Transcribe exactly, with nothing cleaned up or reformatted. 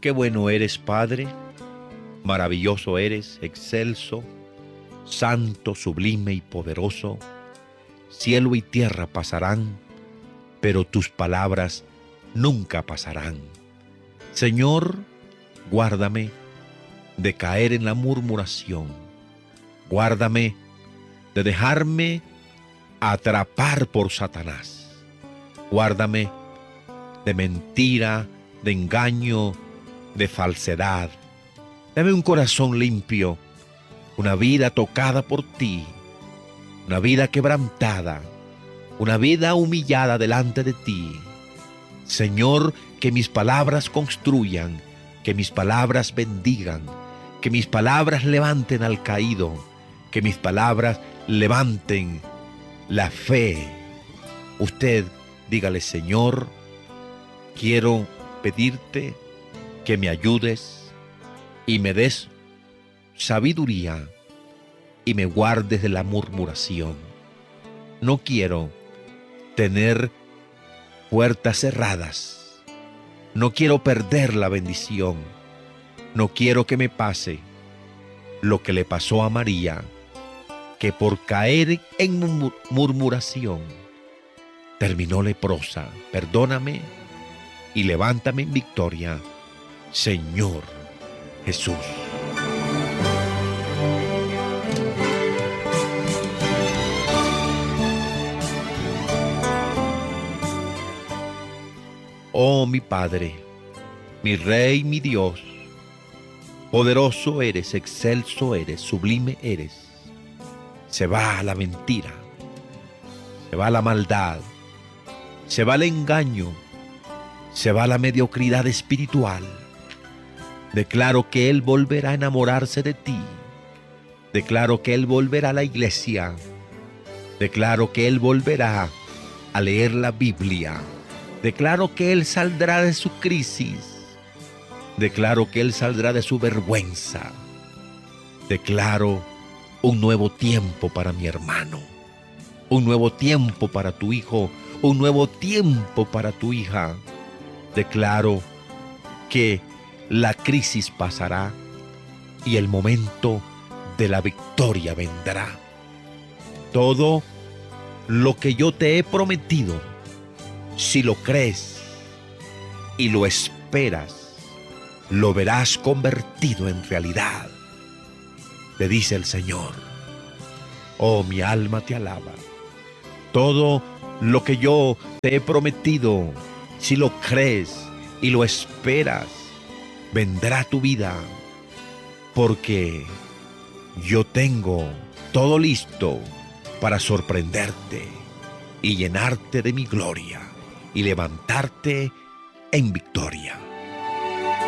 Qué bueno eres, Padre, maravilloso eres, excelso, santo, sublime y poderoso. Cielo y tierra pasarán, pero tus palabras nunca pasarán. Señor, guárdame de caer en la murmuración. Guárdame de dejarme atrapar por Satanás. Guárdame de mentira, de engaño, de falsedad. Dame un corazón limpio, una vida tocada por ti, una vida quebrantada, una vida humillada delante de ti. Señor, que mis palabras construyan, que mis palabras bendigan, que mis palabras levanten al caído, que mis palabras levanten la fe. Usted dígale: Señor, quiero pedirte que me ayudes y me des sabiduría y me guardes de la murmuración. No quiero tener puertas cerradas. No quiero perder la bendición. No quiero que me pase lo que le pasó a María, que por caer en murmuración terminó leprosa. Perdóname y levántame en victoria, Señor Jesús. Oh mi Padre, mi Rey, mi Dios, poderoso eres, excelso eres, sublime eres. Se va la mentira, se va la maldad, se va el engaño, se va la mediocridad espiritual. Declaro que Él volverá a enamorarse de ti. Declaro que Él volverá a la iglesia. Declaro que Él volverá a leer la Biblia. Declaro que Él saldrá de su crisis. Declaro que Él saldrá de su vergüenza. Declaro un nuevo tiempo para mi hermano. Un nuevo tiempo para tu hijo. Un nuevo tiempo para tu hija. Declaro que la crisis pasará y el momento de la victoria vendrá. Todo lo que yo te he prometido, si lo crees y lo esperas, lo verás convertido en realidad, te dice el Señor. Oh, mi alma te alaba. Todo lo que yo te he prometido, si lo crees y lo esperas, vendrá a tu vida, porque yo tengo todo listo para sorprenderte y llenarte de mi gloria y levantarte en victoria.